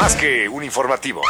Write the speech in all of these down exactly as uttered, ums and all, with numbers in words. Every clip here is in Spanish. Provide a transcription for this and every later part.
más que un informativo.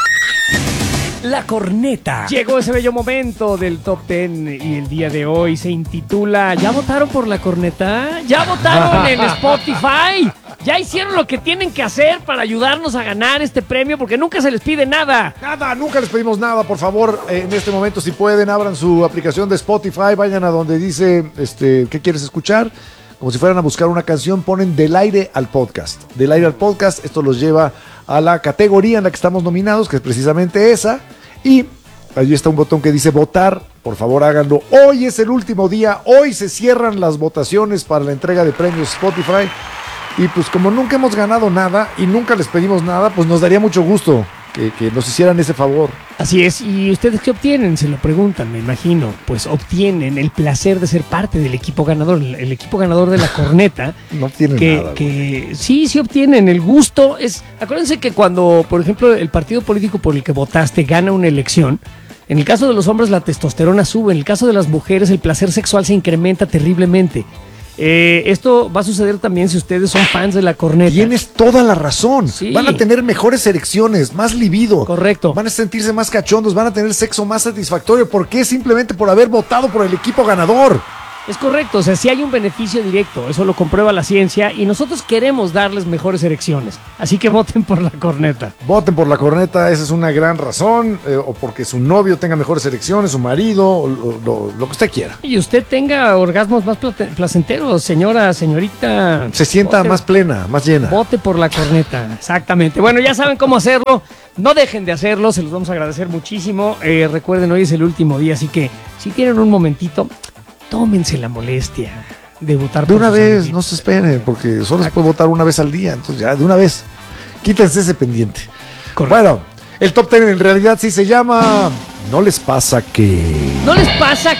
La corneta. Llegó ese bello momento del Top Ten y el día de hoy se intitula ¿Ya votaron por la corneta? ¿Ya votaron en Spotify? ¿Ya hicieron lo que tienen que hacer para ayudarnos a ganar este premio? Porque nunca se les pide nada. Nada, nunca les pedimos nada. Por favor, en este momento, si pueden, abran su aplicación de Spotify, vayan a donde dice, este, ¿qué quieres escuchar? Como si fueran a buscar una canción, ponen Del Aire al Podcast. Del Aire al Podcast, esto los lleva a la categoría en la que estamos nominados, que es precisamente esa, y allí está un botón que dice votar. Por favor, háganlo. Hoy es el último día, hoy se cierran las votaciones para la entrega de premios Spotify, y pues como nunca hemos ganado nada y nunca les pedimos nada, pues nos daría mucho gusto que, que nos hicieran ese favor. Así es, ¿y ustedes qué obtienen? Se lo preguntan, me imagino. Pues obtienen el placer de ser parte del equipo ganador, el, el equipo ganador de la corneta. No obtienen que, nada. Que sí, sí obtienen. El gusto es... Acuérdense que cuando, por ejemplo, el partido político por el que votaste gana una elección, en el caso de los hombres la testosterona sube, en el caso de las mujeres el placer sexual se incrementa terriblemente. Eh, esto va a suceder también si ustedes son fans de la corneta. Tienes toda la razón. Sí. Van a tener mejores erecciones, más libido. Correcto. Van a sentirse más cachondos, van a tener sexo más satisfactorio. ¿Por qué? Simplemente por haber votado por el equipo ganador. Es correcto, o sea, sí hay un beneficio directo, eso lo comprueba la ciencia y nosotros queremos darles mejores erecciones, así que voten por la corneta. Voten por la corneta, esa es una gran razón, eh, o porque su novio tenga mejores erecciones, su marido, o, lo, lo, lo que usted quiera. Y usted tenga orgasmos más placenteros, señora, señorita. Se sienta vote, más plena, más llena. Vote por la corneta, exactamente. Bueno, ya saben cómo hacerlo, no dejen de hacerlo, se los vamos a agradecer muchísimo. Eh, recuerden, hoy es el último día, así que si tienen un momentito, tómense la molestia de votar de por una vez, amigos. no se esperen, porque solo se puede votar una vez al día, entonces ya de una vez, quítense ese pendiente. Correcto. Bueno, el top ten en realidad sí se llama ¿No les pasa que...? ¿No les pasa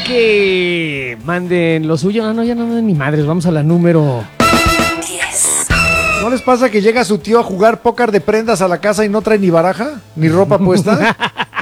que manden lo suyo? Ah, no, ya no manden ni madres, vamos a la número diez. ¿No les pasa que llega su tío a jugar póker de prendas a la casa y no trae ni baraja, ni ropa puesta?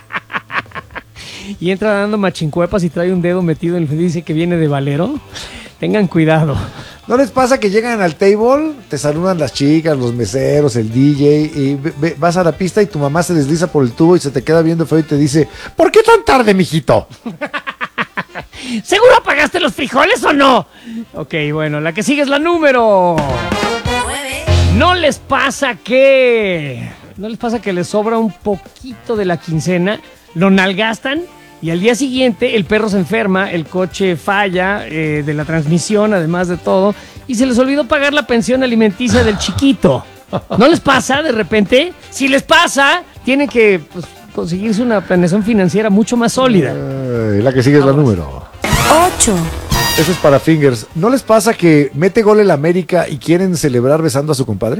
Y entra dando machincuepas y trae un dedo metido en el y dice que viene de valero. Tengan cuidado. ¿No les pasa que llegan al table, te saludan las chicas, los meseros, el D J, y ve, ve, vas a la pista y tu mamá se desliza por el tubo y se te queda viendo feo y te dice, ¿por qué tan tarde, mijito? ¿Seguro apagaste los frijoles o no? Ok, bueno, la que sigue es la número nueve. ¿No les pasa que... ¿No les pasa que les sobra un poquito de la quincena? Lo nalgastan y al día siguiente el perro se enferma, el coche falla eh, de la transmisión, además de todo, y se les olvidó pagar la pensión alimenticia del chiquito. ¿No les pasa de repente? Si les pasa, tienen que pues, conseguirse una planeación financiera mucho más sólida. Eh, la que sigue es la número ocho. Eso es para Fingers. ¿No les pasa que mete gol el América y quieren celebrar besando a su compadre?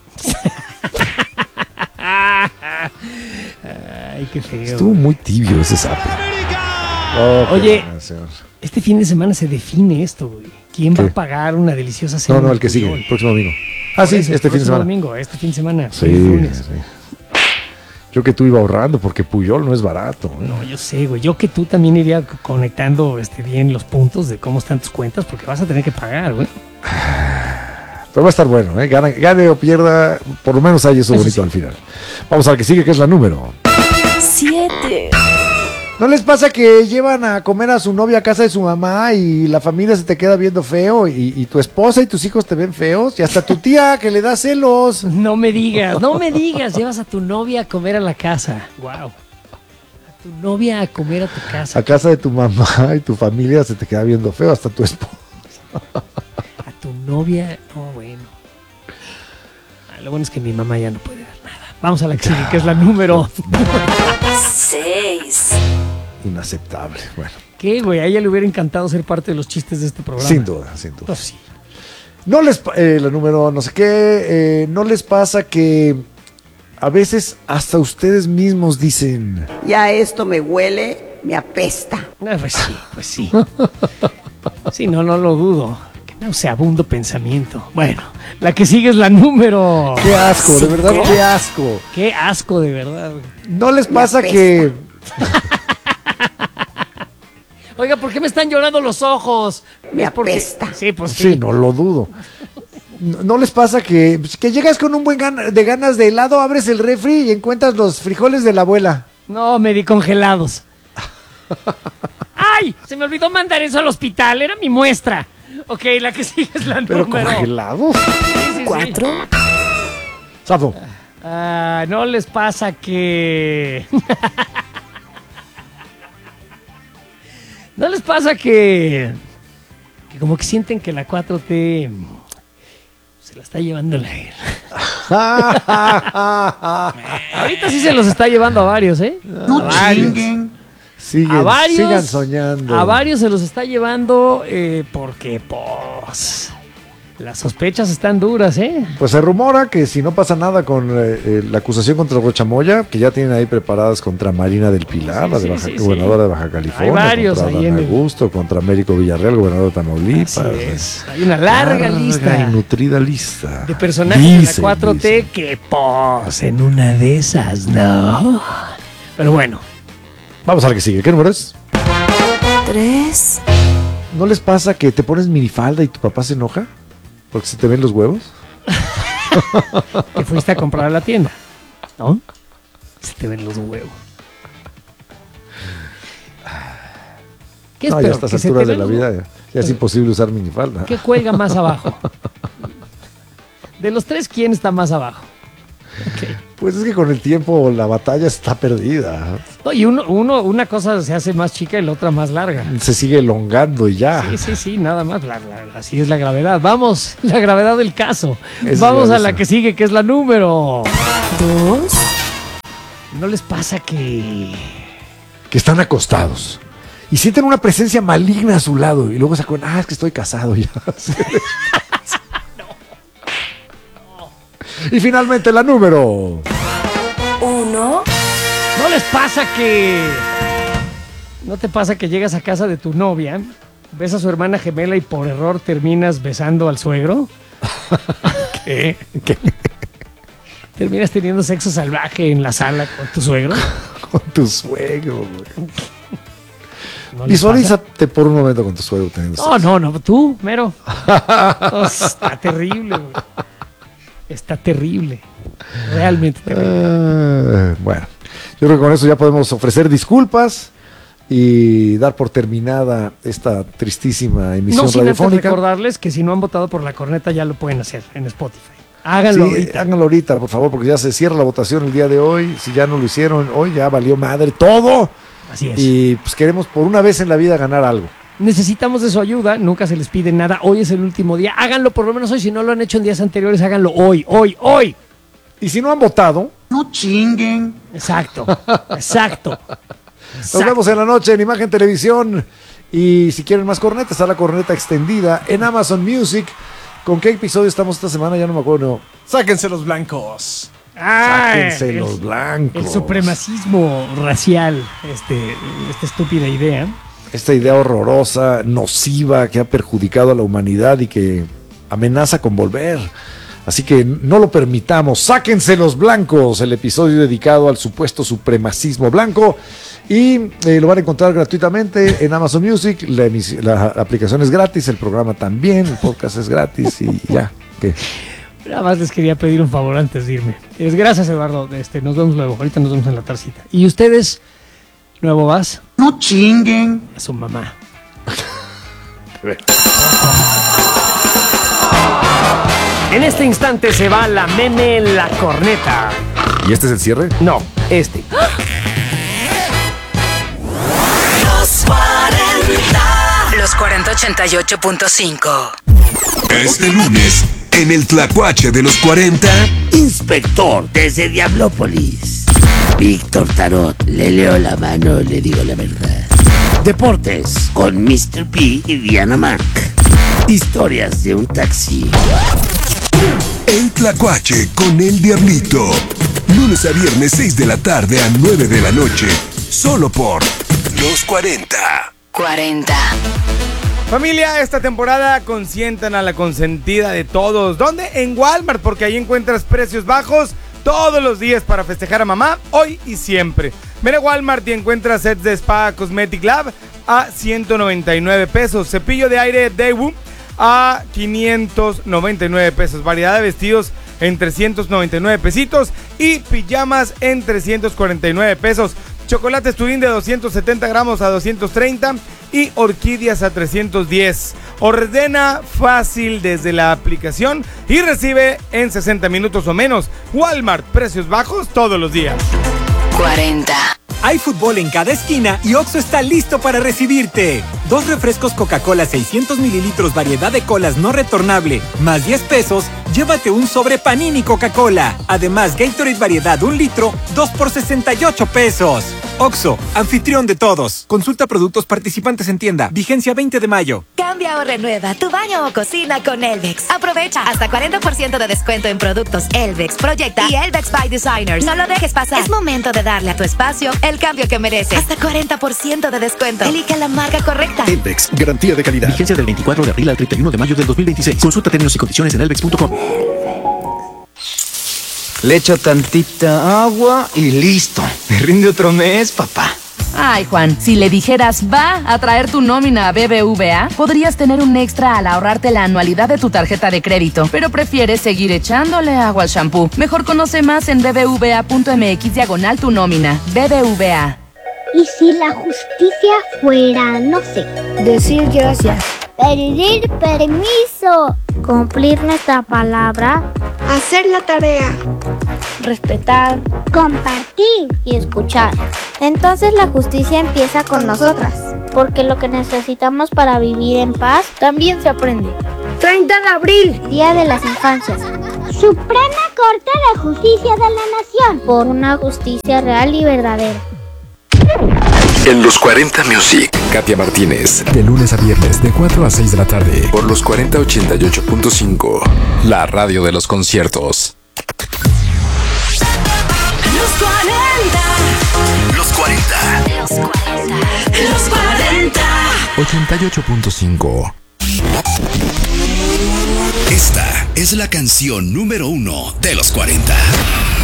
Ay, qué feo. Estuvo muy tibio ese sapo. Oh, Oye, gran, señor. este fin de semana se define esto, güey. ¿Quién ¿Qué? va a pagar una deliciosa cena? No, no, el que sigue, Puyol? el próximo domingo. Ah, sí, Ese, este fin de semana. Domingo, este fin de semana. Sí, el lunes. sí. Yo que tú iba ahorrando porque Puyol no es barato. ¿eh? No, yo sé, güey. Yo que tú también iría conectando este, bien los puntos de cómo están tus cuentas porque vas a tener que pagar, güey. Pero va a estar bueno, ¿eh? Gane, gane o pierda, por lo menos hay eso, Eso bonito sí. al final. Vamos a la que sigue, que es la número. siete. ¿No les pasa que llevan a comer a su novia a casa de su mamá y la familia se te queda viendo feo y, y tu esposa y tus hijos te ven feos? Y hasta tu tía que le da celos. No me digas, no me digas. Llevas a tu novia a comer a la casa. Wow. A tu novia a comer a tu casa. A casa de tu mamá y tu familia se te queda viendo feo, hasta tu esposa. A tu novia. No, bueno. Ah, lo bueno es que mi mamá ya no puede ver nada. Vamos a la que sigue, que es la número. seis. Inaceptable. Bueno, ¿Qué, güey? A ella le hubiera encantado ser parte de los chistes de este programa. sin duda, sin duda. Pues sí. No les pa- eh, la número no sé qué, eh, no les pasa que a veces hasta ustedes mismos dicen, Ya esto me huele, me apesta. Ah, pues sí, pues sí. Sí, no, no lo dudo. Qué nauseabundo pensamiento. Bueno, la que sigue es la número. qué asco, de verdad, qué asco. Qué asco, de verdad. güey. No les pasa apesta. que Oiga, ¿por qué me están llorando los ojos? Me Es porque- apesta. Sí, pues sí. sí, no lo dudo. ¿No, no les pasa que, pues, que llegas con un buen gan- de ganas de helado, abres el refri y encuentras los frijoles de la abuela? No, me di congelados. ¡Ay! Se me olvidó mandar eso al hospital. Era mi muestra. Ok, la que sigue es la ¿Pero número. congelados? Sí, sí, sí. cuatro, Zafo. Ah, ¿no les pasa que... ¿No les pasa que... que como que sienten que la cuatro T se la está llevando la guerra? Ahorita sí se los está llevando a varios, ¿eh? No chinguen. Siguen, A varios, sigan soñando. A varios se los está llevando eh, porque, pues, las sospechas están duras, ¿eh? Pues se rumora que si no pasa nada con eh, eh, la acusación contra Rochamoya, que ya tienen ahí preparadas contra Marina del Pilar, Sí, la de sí, Baja, sí, sí. gobernadora de Baja California, Hay varios contra ahí Dan en el- Augusto, contra Américo Villarreal, gobernador de Tamaulipas. Así es. Hay una larga, lista y nutrida lista de personajes Dicen, de la cuatro T dicen. que, pues, en una de esas, ¿no? Pero bueno, Vamos a ver qué sigue. ¿Qué número es? tres, ¿No les pasa que te pones minifalda y tu papá se enoja? ¿Porque se te ven los huevos? que fuiste a comprar a la tienda, ¿no? Se te ven los huevos. ¿Qué es No, ya a peor? estas ¿Que se alturas te de ven la los vida huevos? ya, ya es imposible usar minifalda. ¿Qué cuelga más abajo? De los tres, ¿quién está más abajo? Ok. Pues es que con el tiempo la batalla está perdida. No, y uno, uno, una cosa se hace más chica y la otra más larga. Se sigue elongando y ya. Sí, sí, sí, nada más. La- la- así es la gravedad. Vamos, la gravedad del caso. Es Vamos a la gravísimo. que sigue, que es la número. dos, ¿No les pasa que... Que están acostados y sienten una presencia maligna a su lado y luego se acuerdan, ah, es que estoy casado ya. Y finalmente la número. uno, ¿No les pasa que... ¿No te pasa que llegas a casa de tu novia, ves a su hermana gemela y por error terminas besando al suegro? ¿Qué? ¿Qué? ¿Terminas teniendo sexo salvaje en la sala con tu suegro? Con tu suegro, güey. ¿No les pasa? Visualízate por un momento con tu suegro teniendo No, sexo. no, no, tú, mero. Oh, está terrible, güey. Está terrible. Realmente terrible. Eh, bueno, yo creo que con eso ya podemos ofrecer disculpas y dar por terminada esta tristísima emisión No sin antes radiofónica. recordarles que si no han votado por la corneta ya lo pueden hacer en Spotify. Háganlo Sí, ahorita. háganlo ahorita, por favor, porque ya se cierra la votación el día de hoy. Si ya no lo hicieron, hoy ya valió madre todo. Así es. Y pues queremos por una vez en la vida ganar algo. Necesitamos de su ayuda, nunca se les pide nada. Hoy es el último día. Háganlo por lo menos hoy. Si no lo han hecho en días anteriores, háganlo hoy, hoy, hoy. Y si no han votado, No chinguen. Exacto, exacto. nos vemos en la noche en Imagen Televisión. Y si quieren más cornetas, está la corneta extendida en Amazon Music. ¿Con qué episodio estamos esta semana? Ya no me acuerdo. Sáquense los blancos. Ah, Sáquense el- los blancos. El supremacismo racial, este, esta estúpida idea. Esta idea horrorosa, nociva, que ha perjudicado a la humanidad y que amenaza con volver. Así que no lo permitamos. Sáquense los blancos, el episodio dedicado al supuesto supremacismo blanco. Y eh, lo van a encontrar gratuitamente en Amazon Music. La, emisi- la aplicación es gratis, el programa también, el podcast es gratis y ya. ¿Qué? Nada más les quería pedir un favor antes de irme. Es gracias, Eduardo. Este, nos vemos luego. Ahorita nos vemos en la tarcita. Y ustedes, nuevo vas No chinguen. a su mamá. En este instante se va la meme la corneta. ¿Y este es el cierre? No, este. los cuarenta, los cuarenta ochenta y ocho punto cinco. Este lunes, en el Tlacuache de los cuarenta, Inspector desde Diablópolis. Víctor Tarot, le leo la mano, le digo la verdad. Deportes con mister P y Diana Mac. Historias de un taxi. el Tlacuache con el Diablito. Lunes a viernes, seis de la tarde a nueve de la noche. Solo por Los cuarenta. cuarenta. Familia, esta temporada consientan a la consentida de todos. ¿Dónde? En Walmart, porque ahí encuentras precios bajos todos los días para festejar a mamá, hoy y siempre. Ven a Walmart y encuentras sets de Spa Cosmetic Lab a ciento noventa y nueve pesos. Cepillo de aire Daewoo a quinientos noventa y nueve pesos. Variedad de vestidos en trescientos noventa y nueve pesitos y pijamas en trescientos cuarenta y nueve pesos. Chocolate Turín de doscientos setenta gramos a doscientos treinta y orquídeas a trescientos diez. Ordena fácil desde la aplicación y recibe en sesenta minutos o menos. Walmart, precios bajos todos los días. cuarenta. Hay fútbol en cada esquina y Oxxo está listo para recibirte. Dos refrescos Coca-Cola seiscientos mililitros variedad de colas no retornable, más diez pesos, llévate un sobre Panini Coca-Cola. Además, Gatorade variedad un litro, dos por sesenta y ocho pesos. Oxxo, anfitrión de todos. Consulta productos participantes en tienda. Vigencia veinte de mayo. Cambia o renueva tu baño o cocina con Elvex. Aprovecha hasta cuarenta por ciento de descuento en productos Elvex, Proyecta y Elvex by Designers. No lo dejes pasar. Es momento de darle a tu espacio el cambio que merece. Hasta cuarenta por ciento de descuento. Elige la marca correcta. Elvex, garantía de calidad. Vigencia del veinticuatro de abril al treinta y uno de mayo del dos mil veintiséis. Consulta términos y condiciones en elvex punto com. Le echo tantita agua y listo. Me rinde otro mes, papá. Ay, Juan, si le dijeras va a traer tu nómina a B B V A, podrías tener un extra al ahorrarte la anualidad de tu tarjeta de crédito, pero prefieres seguir echándole agua al shampoo. Mejor conoce más en bbva.mx diagonal tu nómina. B B V A. ¿Y si la justicia fuera, no sé, decir gracias, pedir permiso, cumplir nuestra palabra, hacer la tarea, respetar, compartir y escuchar? Entonces la justicia empieza con nosotras, porque lo que necesitamos para vivir en paz también se aprende. treinta de abril, Día de las Infancias. Suprema Corte de Justicia de la Nación, por una justicia real y verdadera. En los cuarenta Music, Katia Martínez. De lunes a viernes, de cuatro a seis de la tarde. Por los cuarenta ochenta y ocho punto cinco. La radio de los conciertos. Los cuarenta. Los cuarenta. Los cuarenta. Los cuarenta. ochenta y ocho punto cinco. Esta es la canción número uno de los cuarenta.